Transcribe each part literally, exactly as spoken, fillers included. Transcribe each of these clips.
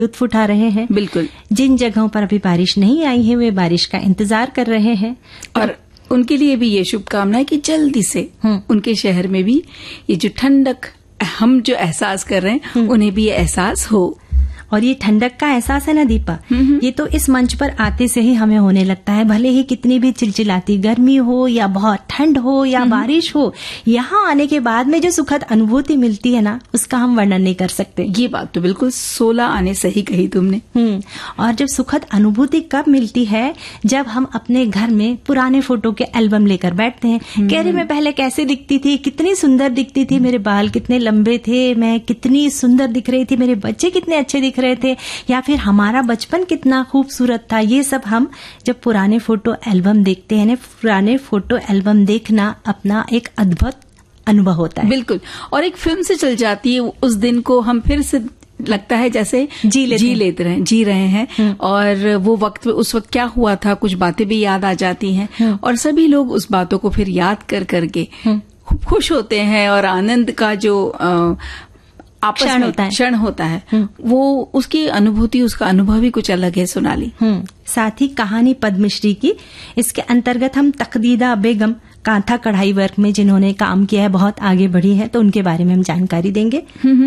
लुत्फ उठा रहे हैं। बिल्कुल। जिन जगहों पर अभी बारिश नहीं आई है वे बारिश का इंतजार कर रहे हैं और उनके लिए भी ये शुभकामना है कि जल्दी से उनके शहर में भी ये जो ठंडक हम जो एहसास कर रहे हैं उन्हें भी ये एहसास हो। और ये ठंडक का एहसास है ना दीपा, ये तो इस मंच पर आते से ही हमें होने लगता है। भले ही कितनी भी चिलचिलाती गर्मी हो या बहुत ठंड हो या बारिश हो, यहाँ आने के बाद में जो सुखद अनुभूति मिलती है ना, उसका हम वर्णन नहीं कर सकते। ये बात तो बिल्कुल सोलह आने सही कही तुमने। हम्म और जब सुखद अनुभूति कब मिलती है, जब हम अपने घर में पुराने फोटो के एल्बम लेकर बैठते हैं। कह रहे मैं पहले कैसे दिखती थी, कितनी सुंदर दिखती थी, मेरे बाल कितने लंबे थे, मैं कितनी सुंदर दिख रही थी, मेरे बच्चे कितने अच्छे दिख रहे थे, या फिर हमारा बचपन कितना खूबसूरत था। ये सब हम जब पुराने फोटो एल्बम देखते हैं, पुराने फोटो एल्बम देखना अपना एक अद्भुत अनुभव होता है। बिल्कुल। और एक फिल्म से चल जाती है, उस दिन को हम फिर से लगता है जैसे जी लेते जी लेते रहे जी रहे हैं। और वो वक्त उस वक्त क्या हुआ था, कुछ बातें भी याद आ जाती हैं और सभी लोग उस बातों को फिर याद कर करके खुश होते हैं। और आनंद का जो आ, आपस में होता है क्षण होता है, वो उसकी अनुभूति, उसका अनुभव ही कुछ अलग है सोनाली। साथ ही कहानी पद्मश्री की, इसके अंतर्गत हम तकदीदा बेगम कांथा कढ़ाई वर्क में जिन्होंने काम किया है, बहुत आगे बढ़ी है, तो उनके बारे में हम जानकारी देंगे।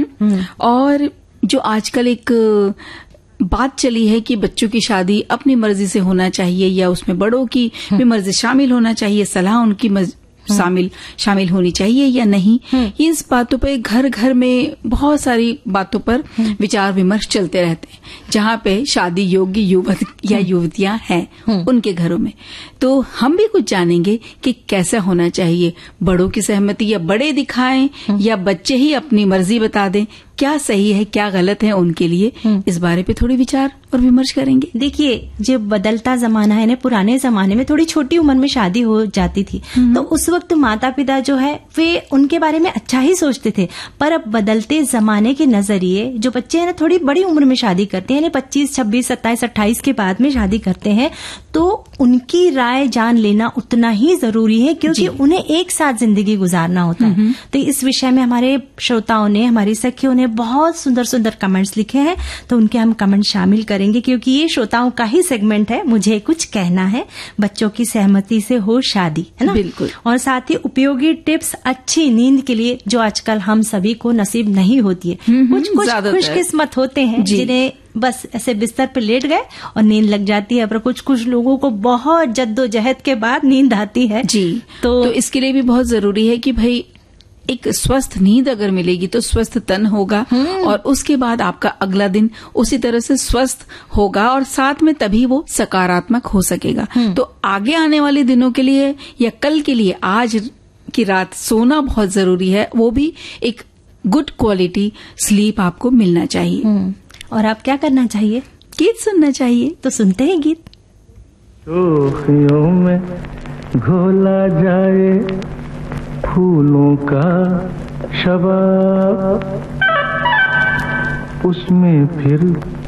और जो आजकल एक बात चली है कि बच्चों की शादी अपनी मर्जी से होना चाहिए या उसमें बड़ों की भी मर्जी शामिल होना चाहिए, सलाह उनकी शामिल शामिल होनी चाहिए या नहीं, ये इस बातों पे घर घर में बहुत सारी बातों पर विचार विमर्श चलते रहते हैं। जहाँ पे शादी योग्य युवक या युवतियां हैं उनके घरों में, तो हम भी कुछ जानेंगे कि कैसा होना चाहिए। बड़ों की सहमति या बड़े दिखाएं या बच्चे ही अपनी मर्जी बता दें, क्या सही है क्या गलत है उनके लिए, इस बारे पे थोड़ी विचार और विमर्श करेंगे। देखिए, जो बदलता जमाना है ना, पुराने जमाने में थोड़ी छोटी उम्र में शादी हो जाती थी, तो उस वक्त माता पिता जो है वे उनके बारे में अच्छा ही सोचते थे। पर अब बदलते जमाने के नजरिए जो बच्चे हैं ना, थोड़ी बड़ी उम्र में शादी करते हैं, पच्चीस छब्बीस सत्ताईस अट्ठाईस के बाद में शादी करते हैं, तो उनकी राय जान लेना उतना ही जरूरी है, क्योंकि उन्हें एक साथ जिंदगी गुजारना होता है। तो इस विषय में हमारे श्रोताओं ने, हमारी सखियों ने बहुत सुंदर सुंदर कमेंट्स लिखे हैं, तो उनके हम कमेंट शामिल करेंगे, क्योंकि ये श्रोताओं का ही सेगमेंट है। मुझे कुछ कहना है, बच्चों की सहमति से हो शादी, है ना। बिल्कुल। और साथ ही उपयोगी टिप्स अच्छी नींद के लिए, जो आजकल हम सभी को नसीब नहीं होती है। कुछ कुछ खुशकिस्मत होते हैं जिन्हें बस ऐसे बिस्तर पे लेट गए और नींद लग जाती है, पर कुछ कुछ लोगों को बहुत जद्दोजहद के बाद नींद आती है। जी। तो, तो इसके लिए भी बहुत जरूरी है कि भाई एक स्वस्थ नींद अगर मिलेगी तो स्वस्थ तन होगा, और उसके बाद आपका अगला दिन उसी तरह से स्वस्थ होगा, और साथ में तभी वो सकारात्मक हो सकेगा। तो आगे आने वाले दिनों के लिए या कल के लिए आज की रात सोना बहुत जरूरी है, वो भी एक गुड क्वालिटी स्लीप आपको मिलना चाहिए। और आप क्या करना चाहिए? गीत सुनना चाहिए। तो सुनते हैं गीत। शोखियों में घोला जाए फूलों का शबाब, उसमें फिर